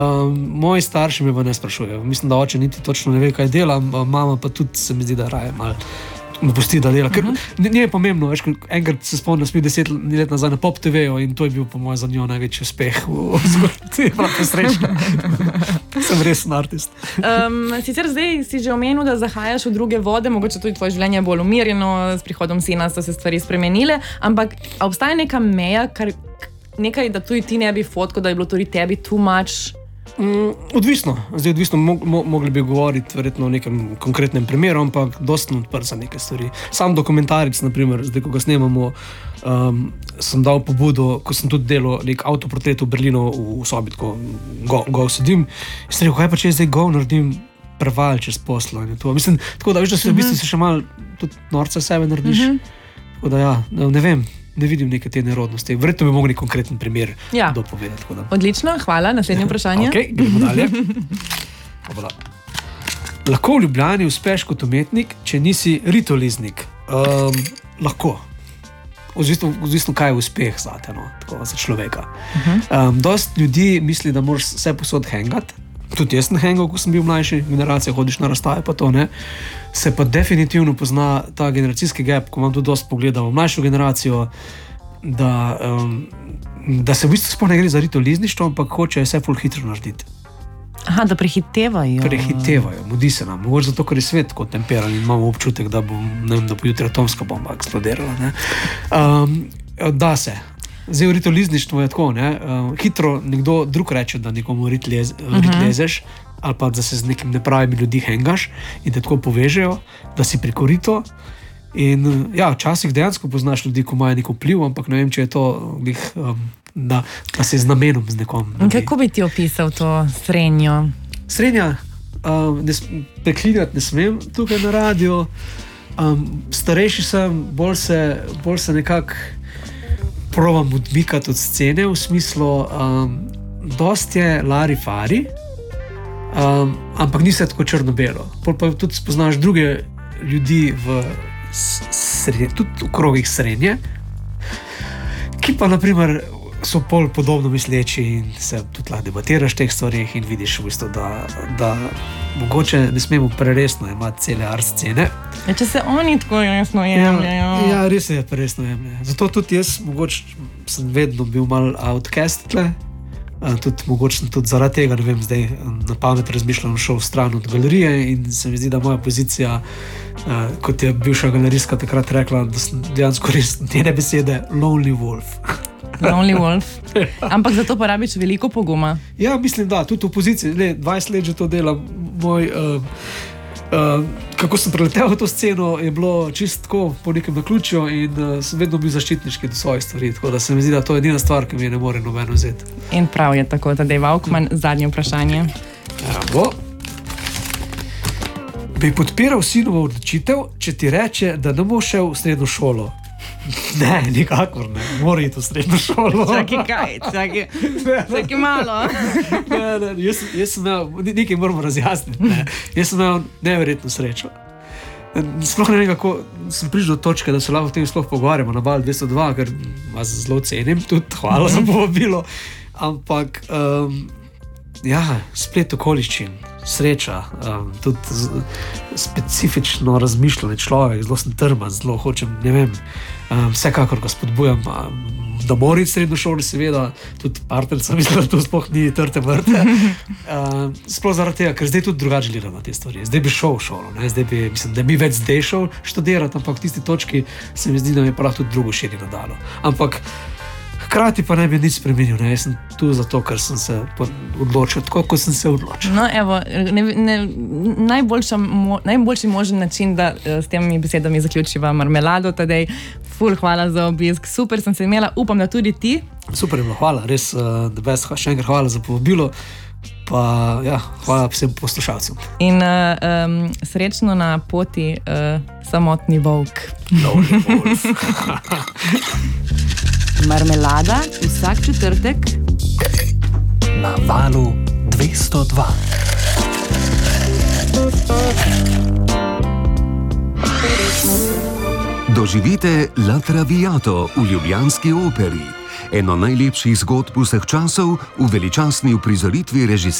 Moji starši me pa ne sprašujejo. Mislim, da oče niti točno ne ve, kaj dela, mama pa tudi se mi zdi, da raje malo me pusti, da dela. Ker nije pomembno, veš, enkrat se spomnim, smo 10 let nazaj na Pop TV-u in to je bil po mojem za njo največji uspeh v zgodbi. Prav srečna. Sem res artist. Sicer zdaj si že omenil, da zahajaš v druge vode, mogoče tudi tvoje življenje je bolj umirjeno, s prihodom sina so se stvari spremenile, ampak obstaja neka meja, nekaj, da tudi ti ne bi fotko, da je bilo tudi tebi too much? Odvisno. Zdaj odvisno, mogli bi govoriti verjetno o nekem konkretnem primeru, ampak dosti odprt za neke stvari. Sam dokumentaric, naprimer, zdaj, ko ga snemamo, sem dal pobudo, ko sem tudi delal nek avtoportret v Berlinu v sobi, tako go sedim, in sem rekel, kaj pa če zdaj go naredim preval čez poslo in to. Mislim, tako da veš, da se v bistvu se še malo tudi norca sebe narediš. Tako da ja, ne vem. Ne vidim neke te nerodnosti. Verjetno bi mogli konkreten primer dopovedati. Odlično, hvala. Naslednje vprašanje. Ok, gremo dalje. Lahko v Ljubljani uspeš kot umetnik, če nisi ritoliznik? Lahko. Odvisno, kaj je uspeh zate, no, tako za človeka. Dost ljudi misli, da moraš vse posod hangati. Tudi jaz sem hangal, ko sem bil mlajši generacija, hodiš na razstave, pa to ne. Se pa definitivno pozna ta generacijski gap, ko imam tudi dosti pogleda v mlajšo generacijo, da se v bistvu sploh ne gre za ritolizništvo, ampak hoče vse ful hitro narediti. Aha, da prehitevajo. Prehitevajo, mudi se nam. Mogoče zato, ker je svet kot temperan in imamo občutek, da bo jutri atomska bomba eksplodirala. Da se. Zdaj v ritolizništvu je tako, ne? Hitro nekdo drug reče, da nekomu rit lezeš, ali pa da se z nekim nepravimi ljudi hengaš in te tako povežejo, da si preko rito. In ja, včasih dejansko poznaš ljudi, ko imajo neko vpliv, ampak ne vem, če je to da se z namenom z nekom. Kako bi ti opisal to srenjo? Srenja, preklinjati ne smem tukaj na radio. Starejši sem, bolj se nekako probam odmikati od scene, v smislu, dost je lari-fari, ampak ni se tako črno-belo. Pol pa tudi spoznaš druge ljudi tudi v krogih srednje, ki pa, naprimer, so pol podobno misleči in se tudi lahko debatiraš teh stvarih in vidiš v bistvu, da mogoče ne smemo preresno imati cele art scene. Če se oni tako resno jemljajo. Ja, res je preresno jemljajo. Zato tudi jaz mogoče sem vedno bil mal outcast tle. Mogoče sem tudi zaradi tega, ne vem, zdaj na pamet razmišljam, šel v stran od galerije in se mi zdi, da moja pozicija, kot je bivša galerijska takrat rekla, da sem dejansko res njene besede lonely wolf. Lonely wolf. Ampak zato pa rabiš veliko poguma. Ja, mislim, da, tudi v poziciji. 20 let že to delam. Kako sem preletel v to sceno, je bilo čisto tako po nekem naključju in sem vedno bil zaščitniški do svojih stvari. Tako da se mi zdi, da to je edina stvar, ki mi je ne more nobeno vzeti. In prav je tako, Tadej Vaukman, zadnje vprašanje. Bravo. Bi podpiral sinovo odločitev, če ti reče, da ne bo šel v srednjo šolo? Ne, nikakor ne. Mora iti v srednjo šolo. Čakaj malo. Ne, jaz sem imel, nekaj moramo razjasniti. Jaz sem imel neverjetno srečo. Sploh ne vem, kako sem prišel do točke, da se lahko o tem sploh pogovarjamo na Val 202, ker vas zelo cenim, tudi hvala za povabilo. Ampak, ja, splet okoliščin, sreča, tudi specifično razmišljanje človek, zelo sem trman, zelo hočem, ne vem, vsekakor ga spodbujam, da mora iti v srednjo šolo, seveda, tudi partnerca, mislim, da to sploh ni trte vrte. Sploh zaradi tega, ker zdaj tudi drugače gledam na te stvari. Zdaj bi šel v šolo, ne? Zdaj bi, mislim, da bi več zdaj šel študirati, ampak v tisti točki se mi zdi, da mi je pa tudi drugo širino dalo. Ampak hkrati pa ne bi nič spremenil, ne? Jaz sem tu zato, ker sem se odločil, tako kot sem se odločil. No, evo, najboljši možen način, da s temi besedami zaključiva Marmelado, Tadej, ful, hvala za obisk, super sem se imela, upam, da tudi ti. Super je bilo, hvala, res, the best, še enkrat hvala za povabilo, pa ja, hvala vsem poslušalcem. In srečno na poti samotni volk. Lonely wolf. Marmelada vsak četrtek na Valu 202. Doživite La Traviato v ljubljanski operi. eno najlepših zgodb vseh časov v veličastni uprizoritvi režiserja